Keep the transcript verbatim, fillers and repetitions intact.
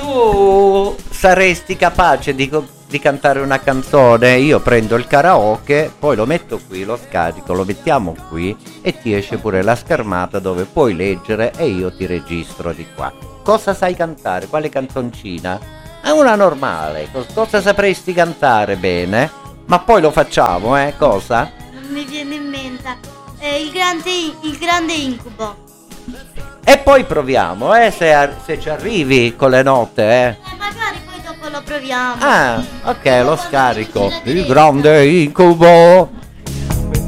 tu saresti capace di, co- di cantare una canzone? Io prendo il karaoke, poi lo metto qui, lo scarico, lo mettiamo qui e ti esce pure la schermata dove puoi leggere e io ti registro di qua. Cosa sai cantare? Quale canzoncina? È una normale. Cos- cosa sapresti cantare bene? Ma poi lo facciamo, eh? Cosa? Non mi viene in mente. Eh, il, grande, il grande incubo. E poi proviamo, eh? Se, ar- se ci arrivi con le note, eh? Eh, magari poi dopo lo proviamo. Ah, ok, lo scarico. Il grande incubo.